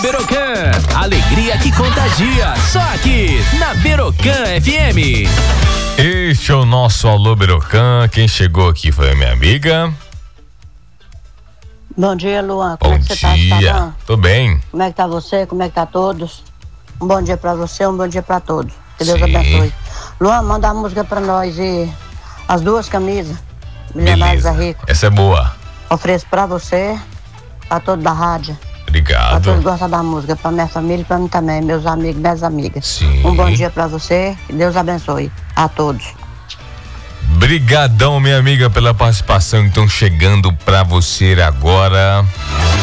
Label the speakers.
Speaker 1: Berocan, alegria que contagia, só aqui na Berocan FM.
Speaker 2: Este é o nosso Alô Berocan. Quem chegou aqui foi a minha amiga.
Speaker 3: Bom dia, Luan.
Speaker 2: Bom dia. Tá, tô bem.
Speaker 3: Como é que tá você? Como é que tá todos? Um bom dia pra você, um bom dia pra todos. Que Deus abençoe. Luan, manda a música pra nós e as duas camisas. Milionários é Rico.
Speaker 2: Essa é boa.
Speaker 3: Ofereço pra você, pra todos da rádio.
Speaker 2: Obrigado.
Speaker 3: Pra todos que gostam da música, pra minha família e pra mim também, meus amigos, minhas amigas.
Speaker 2: Sim.
Speaker 3: Um bom dia pra você, que Deus abençoe a todos.
Speaker 2: Brigadão, minha amiga, pela participação. Então, chegando pra você agora.